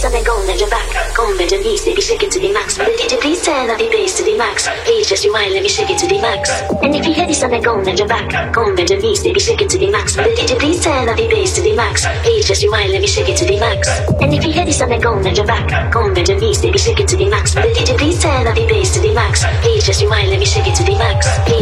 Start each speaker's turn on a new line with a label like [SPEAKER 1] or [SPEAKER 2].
[SPEAKER 1] on and go and your back. Go and bend your knees, baby, shake it to the max. Will the DJ please turn up the bass to the max? Please just rewind, let me shake it to the max. And if you hear this on and go and your back, go and bend your knees, baby, shake it to the max. Will the DJ please turn up the bass to the max? Please just rewind, let me shake it to the max. And if you hear this on and go and your back, go and bend your knees, baby, shake it to the max. Will the DJ please turn up the bass to the max? Please just rewind, let me shake it to the max.